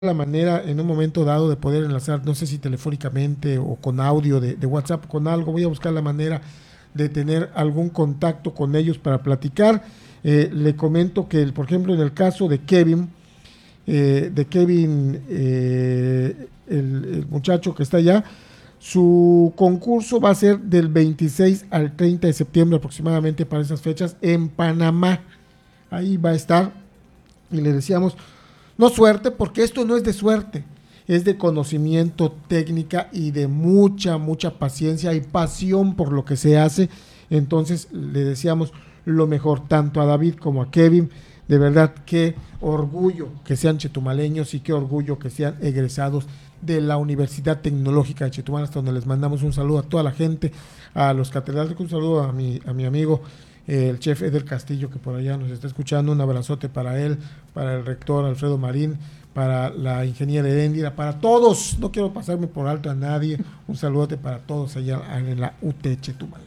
la manera en un momento dado de poder enlazar, no sé si telefónicamente o con audio de WhatsApp, con algo, voy a buscar la manera de tener algún contacto con ellos para platicar. Le comento que, por ejemplo, en el caso de Kevin, el muchacho que está allá, su concurso va a ser del 26 al 30 de septiembre aproximadamente para esas fechas en Panamá. Ahí va a estar y le decíamos, no suerte, porque esto no es de suerte, es de conocimiento, técnica y de mucha paciencia y pasión por lo que se hace. Entonces le decíamos lo mejor tanto a David como a Kevin. De verdad, qué orgullo que sean chetumaleños y qué orgullo que sean egresados de la Universidad Tecnológica de Chetumal, hasta donde les mandamos un saludo a toda la gente, a los catedráticos, un saludo a mi amigo el chef Eder Castillo, que por allá nos está escuchando, un abrazote para él, para el rector Alfredo Marín, para la ingeniera Heréndira, para todos, no quiero pasarme por alto a nadie, un saludote para todos allá en la UT Chetumal.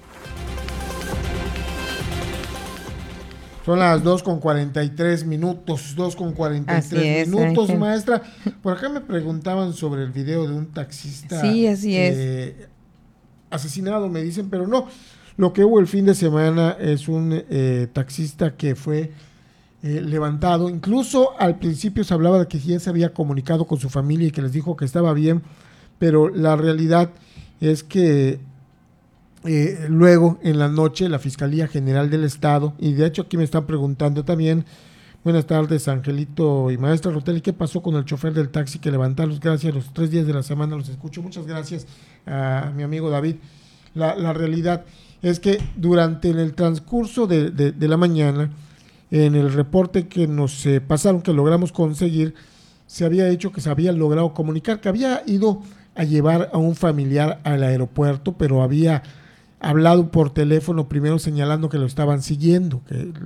Son las 2:43 minutos, 2:43 minutos, maestra. Por acá me preguntaban sobre el video de un taxista. Sí, así es. Asesinado, me dicen, pero no. Lo que hubo el fin de semana es un taxista que fue levantado. Incluso al principio se hablaba de que ya se había comunicado con su familia y que les dijo que estaba bien, pero la realidad es que luego en la noche la Fiscalía General del Estado, y de hecho aquí me están preguntando también, buenas tardes Angelito y maestra Rotelli, ¿qué pasó con el chofer del taxi que levantaron? Gracias, los 3 días de la semana los escucho, muchas gracias a mi amigo David. La realidad es que durante el transcurso de la mañana, en el reporte que nos pasaron, que logramos conseguir, se había hecho que se había logrado comunicar, que había ido a llevar a un familiar al aeropuerto, pero había hablado por teléfono primero señalando que lo estaban siguiendo,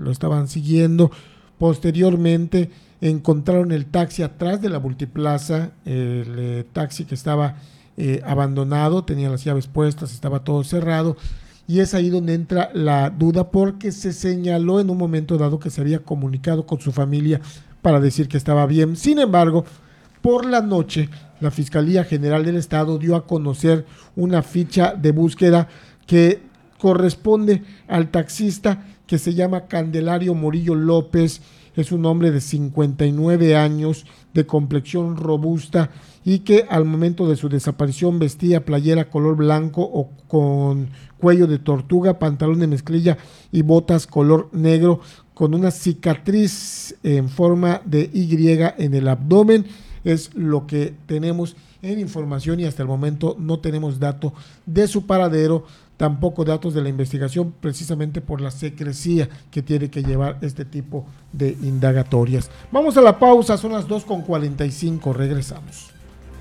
posteriormente encontraron el taxi atrás de la multiplaza, el taxi que estaba abandonado, tenía las llaves puestas, estaba todo cerrado, y es ahí donde entra la duda, porque se señaló en un momento dado que se había comunicado con su familia para decir que estaba bien. Sin embargo, por la noche, la Fiscalía General del Estado dio a conocer una ficha de búsqueda que corresponde al taxista, que se llama Candelario Morillo López. Es un hombre de 59 años, de complexión robusta, y que al momento de su desaparición vestía playera color blanco o con cuello de tortuga, pantalón de mezclilla y botas color negro, con una cicatriz en forma de Y en el abdomen. Es lo que tenemos en información y hasta el momento no tenemos dato de su paradero, tampoco datos de la investigación, precisamente por la secrecía que tiene que llevar este tipo de indagatorias. Vamos a la pausa, son las 2:45, regresamos.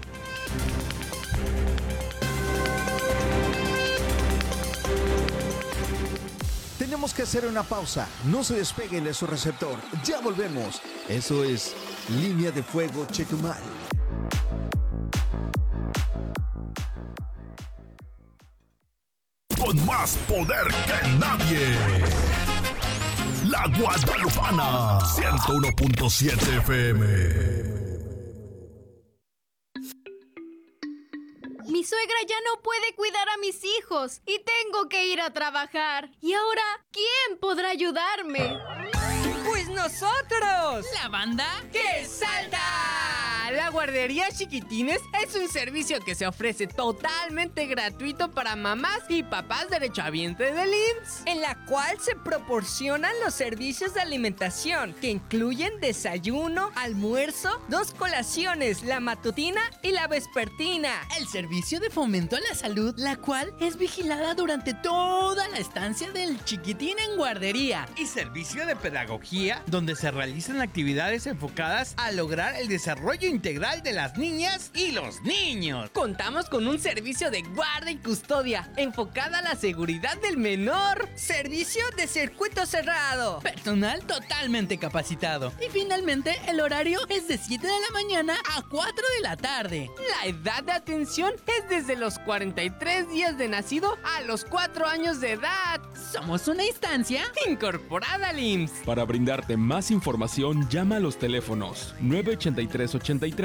Tenemos que hacer una pausa, no se despeguen de su receptor, ya volvemos. Eso es Línea de Fuego Chetumal. Con más poder que nadie. La Guadalupana 101.7 FM. Mi suegra ya no puede cuidar a mis hijos y tengo que ir a trabajar. ¿Y ahora quién podrá ayudarme? ¡Pues nosotros! ¿La banda que salta! La guardería Chiquitines es un servicio que se ofrece totalmente gratuito para mamás y papás derechohabientes del IMSS, en la cual se proporcionan los servicios de alimentación que incluyen desayuno, almuerzo, 2 colaciones, la matutina y la vespertina. El servicio de fomento a la salud, la cual es vigilada durante toda la estancia del chiquitín en guardería. Y servicio de pedagogía, donde se realizan actividades enfocadas a lograr el desarrollo integral de las niñas y los niños. Contamos con un servicio de guarda y custodia enfocada a la seguridad del menor. Servicio de circuito cerrado. Personal totalmente capacitado. Y finalmente, el horario es de 7 de la mañana a 4 de la tarde. La edad de atención es desde los 43 días de nacido a los 4 años de edad. Somos una instancia incorporada al IMSS. Para brindarte más información, llama a los teléfonos 983-83